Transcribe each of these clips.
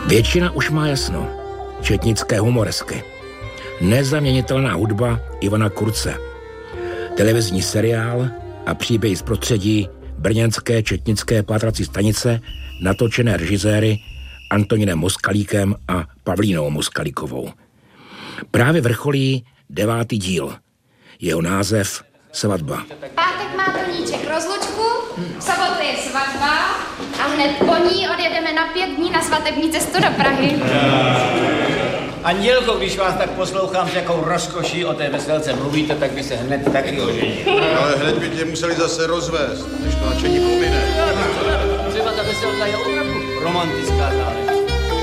Většina už má jasno. Četnické humoresky. Nezaměnitelná hudba Ivana Kurce. Televizní seriál a příběhy z prostředí brněnské četnické pátrací stanice natočené režiséry Antonínem Moskalíkem a Pavlínou Moskalíkovou. Právě vrcholí 9. díl. Jeho název Svatba. Pátek má Toníček rozlučku, v sobotu je svatba a hned po ní odjedeme na 5 dní na svatební cestu do Prahy. Andělko, když vás tak poslouchám, s jakou rozkoší o té veselce mluvíte, tak by se hned taky oženil. Ale hned by tě museli zase rozvést, než to nadšení pomine. Třeba ta veselka je opravdu romantická záležitost.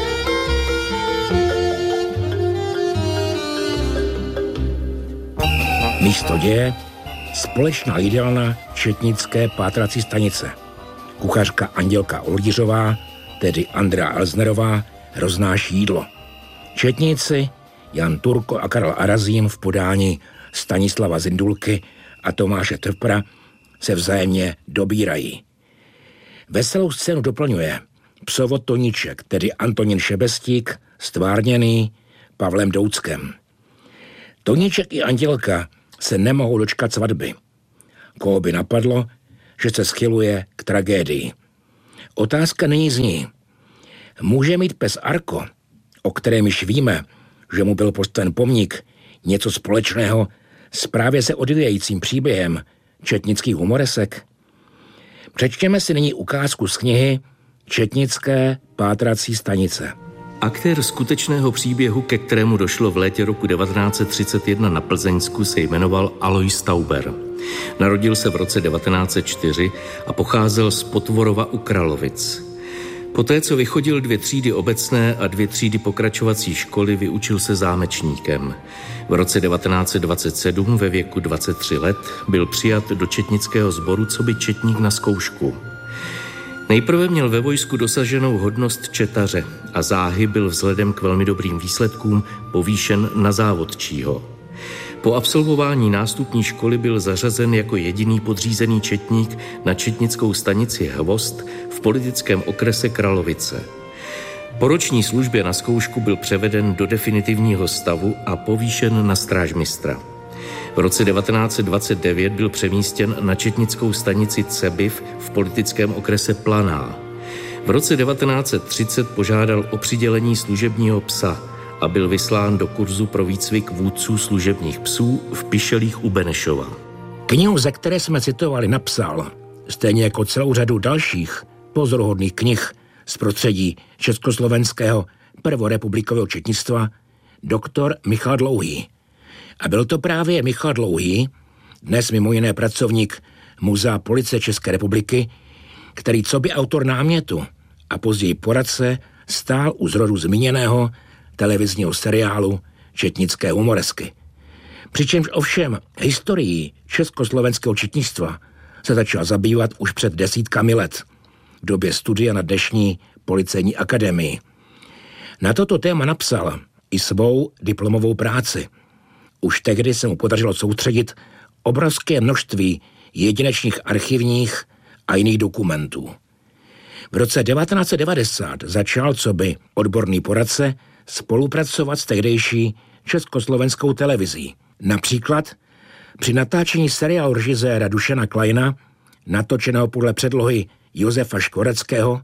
Místo děje společná jídelna četnické pátrací stanice. Kuchařka Andělka Oldiřová, tedy Andrea Alznerová, roznáší jídlo. Četníci Jan Turko a Karel Arazím v podání Stanislava Zindulky a Tomáše Trpra se vzájemně dobírají. Veselou scénu doplňuje psovod Toníček, tedy Antonín Šebestík, stvárněný Pavlem Douckem. Toníček i Andělka se nemohou dočkat svatby. Koho by napadlo, že se schyluje k tragédii. Otázka nyní zní, může mít pes Arko, o kterém již víme, že mu byl postaven pomník, něco společného s právě se odvíjejícím příběhem četnických humoresek? Přečtěme si nyní ukázku z knihy Četnické pátrací stanice. Aktér skutečného příběhu, ke kterému došlo v létě roku 1931 na Plzeňsku, se jmenoval Alois Tauber. Narodil se v roce 1904 a pocházel z Potvorova u Kralovic. Poté, co vychodil 2 třídy obecné a 2 třídy pokračovací školy, vyučil se zámečníkem. V roce 1927 ve věku 23 let byl přijat do četnického sboru coby četník na zkoušku. Nejprve měl ve vojsku dosaženou hodnost četaře a záhy byl vzhledem k velmi dobrým výsledkům povýšen na závodčího. Po absolvování nástupní školy byl zařazen jako jediný podřízený četník na četnickou stanici Hvost v politickém okrese Kralovice. Po roční službě na zkoušku byl převeden do definitivního stavu a povýšen na strážmistra. V roce 1929 byl přemístěn na četnickou stanici Cebiv v politickém okrese Planá. V roce 1930 požádal o přidělení služebního psa a byl vyslán do kurzu pro výcvik vůdců služebních psů v Pišelích u Benešova. Knihu, ze které jsme citovali, napsal, stejně jako celou řadu dalších pozoruhodných knih z prostředí československého prvorepublikového četnictva, doktor Michal Dlouhý. A byl to právě Michal Dlouhý, dnes mimo jiné pracovník Muzea Policie České republiky, který coby autor námětu a později poradce stál u zrodu zmíněného televizního seriálu Četnické humoresky. Přičemž ovšem historií československého četnictva se začal zabývat už před desítkami let, v době studia na dnešní Policejní akademii. Na toto téma napsal i svou diplomovou práci. Už tehdy se mu podařilo soustředit obrovské množství jedinečných archivních a jiných dokumentů. V roce 1990 začal coby odborný poradce spolupracovat s tehdejší československou televizí. Například při natáčení seriálu režiséra Dušana Kleina, natočeného podle předlohy Josefa Škvoreckého,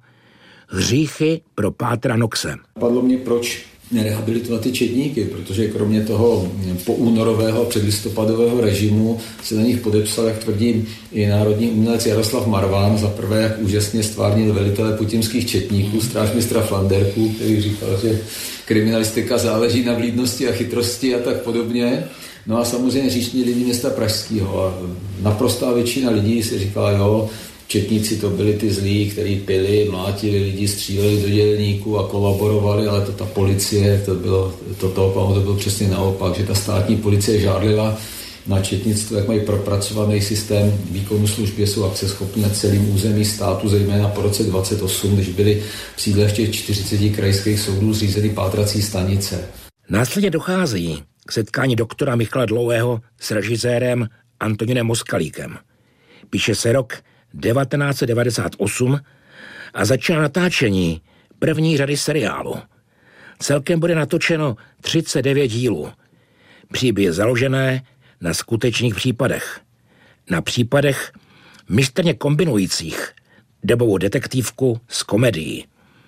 Hříchy pro Pátra Noxe. Padlo mě, proč nerehabilitovat ty četníky, protože kromě toho poúnorového předlistopadového režimu se na nich podepsal, jak tvrdí i národní umělec Jaroslav Marván, za prvé, jak úžasně stvárnil velitele putinských četníků, strážmistra Flanderku, který říkal, že kriminalistika záleží na vlídnosti a chytrosti a tak podobně. No a samozřejmě říční lidi města Pražského. A naprostá většina lidí si říkala, jo, četníci to byli ty zlí, kteří pili, mlátili lidi, stříleli do dělníků a kolaborovali, ale to ta policie, to bylo přesně naopak, že ta státní policie žádlila na četnictvo, jak mají propracovaný systém výkonu služby, jsou akceschopní na celém území státu, zejména po roce 28, když byly v sídlech těch 40 krajských soudů zřízeny pátrací stanice. Následně dochází k setkání doktora Michala Dlouhého s režisérem Antonínem Moskalíkem. Píše se rok 1998 a začíná natáčení první řady seriálu Celkem bude natočeno 39 dílů. Příběhy založené na skutečných případech. Na případech mistrně kombinujících dobovou detektivku s komedií.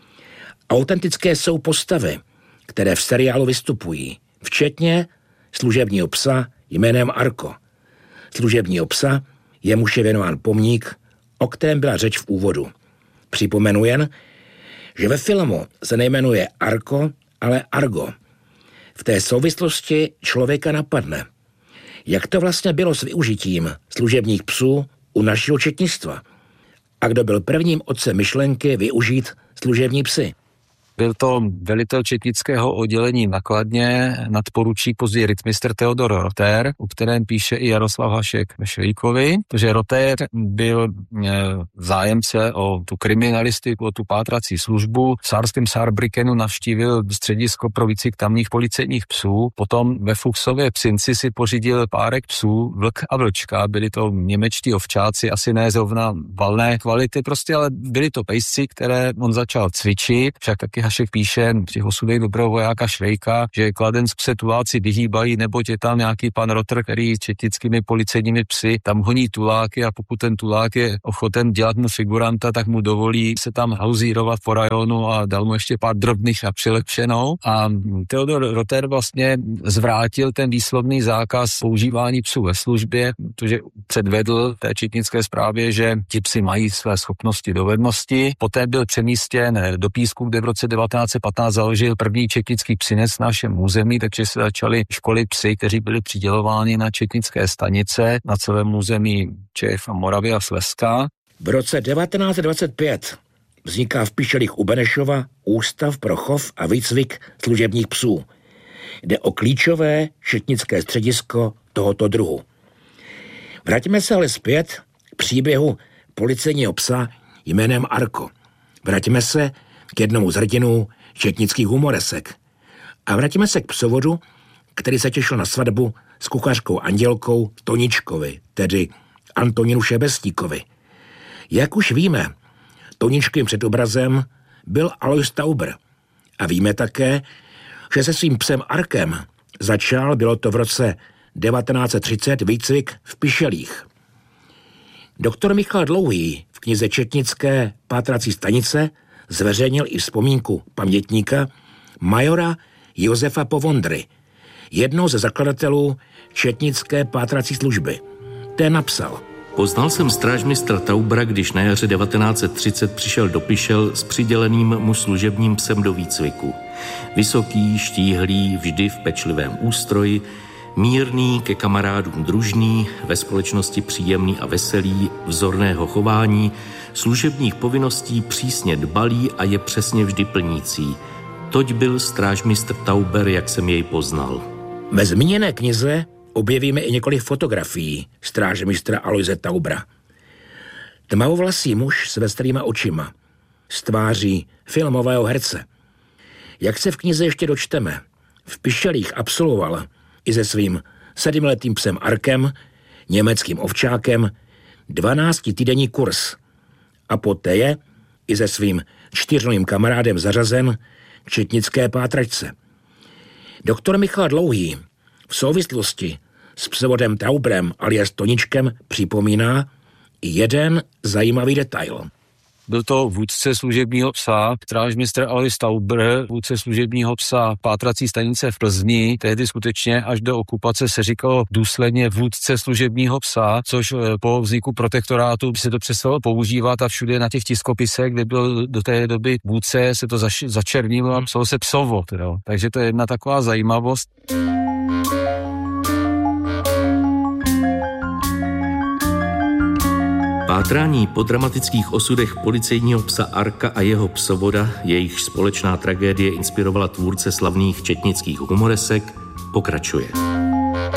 Autentické jsou postavy, které v seriálu vystupují, včetně služebního psa jménem Arko. Služebního psa, jemuž je věnován pomník, o kterém byla řeč v úvodu. Připomenu jen, že ve filmu se nejmenuje Arko, ale Argo. V té souvislosti člověka napadne, jak to vlastně bylo s využitím služebních psů u našeho četnictva a kdo byl prvním otcem myšlenky využít služební psy. Byl to velitel četnického oddělení na Kladně, nadporučík, později rytmistr Theodor Rotér, u kterém píše i Jaroslav Hašek ve Švejkovi, protože Rotér byl zájemce o tu kriminalistiku, o tu pátrací službu. V sárském Saarbrückenu navštívil středisko pro výcvik tamních policejních psů, potom ve Fuchsově Psinci si pořídil párek psů, Vlk a Vlčka, byli to němečtí ovčáci, asi ne zrovna valné kvality, prostě, ale byli to pejsci, které on začal cvičit, však taky Hašek píše při osudech dobrého vojáka Švejka, že Kladensk se tuláci vyhýbají, neboť je tam nějaký pan Rotr, který četnickými policejními psy tam honí tuláky a pokud ten tulák je ochoten dělat mu figuranta, tak mu dovolí se tam hauzírovat po rajonu a dal mu ještě pár drobných a přilepšenou. A Theodor Rotér vlastně zvrátil ten výslovný zákaz používání psů ve službě, protože předvedl té četnické správě, že ti psi mají své schopnosti, dovednosti. Poté byl přemístěn do Písku, kde v roce 1915 založil první četnický psinec na našem území, takže se začaly školy psy, kteří byli přidělováni na četnické stanice na celém území Čech a Moravy a Slezska. V roce 1925 vzniká v Pišelích u Benešova Ústav pro chov a výcvik služebních psů. Jde o klíčové četnické středisko tohoto druhu. Vraťme se ale zpět k příběhu policejního psa jménem Arko. Vraťme se k jednomu z hrdinů četnických humoresek. A vrátíme se k psovodu, který se těšil na svatbu s kuchařkou Andělkou Toničkovi, tedy Antonínu Šebestíkovi. Jak už víme, Toničkovým předobrazem byl Alois Tauber. A víme také, že se svým psem Arkem bylo to v roce 1930 výcvik v Pišelích. Doktor Michal Dlouhý v knize Četnické pátrací stanice zveřejnil i vzpomínku pamětníka majora Josefa Povondry, jednoho ze zakladatelů četnické pátrací služby. Ten napsal: Poznal jsem strážmistra Taubera, když na jaře 1930 přišel do Pišel s přiděleným mu služebním psem do výcviku. Vysoký, štíhlý, vždy v pečlivém ústroji, mírný, ke kamarádům družný, ve společnosti příjemný a veselý, vzorného chování, služebních povinností přísně dbalý a je přesně vždy plnící. Toť byl strážmistr Tauber, jak jsem jej poznal. Ve zmíněné knize objevíme i několik fotografií strážmistra Aloise Taubera. Tmavovlasý muž s veselýma očima, s tváří filmového herce. Jak se v knize ještě dočteme, v Pišelích absolvoval i se svým 7letým psem Arkem, německým ovčákem, 12týdenní kurz a poté je i se svým 4novým kamarádem zařazen k četnické pátračce. Doktor Michal Dlouhý v souvislosti s psovodem Tauberem alias Toničkem připomíná i jeden zajímavý detail. Byl to vůdce služebního psa, strážmistr Alois Tauber, vůdce služebního psa pátrací stanice v Plzni. Tehdy skutečně až do okupace se říkalo důsledně vůdce služebního psa, což po vzniku protektorátu se to přestalo používat a všude na těch tiskopisech, kde byl do té doby vůdce, se to začernilo a psalo se psovo. Teda. Takže to je jedna taková zajímavost. Pátrání po dramatických osudech policejního psa Arka a jeho psovoda, jejichž společná tragédie inspirovala tvůrce slavných četnických humoresek, pokračuje.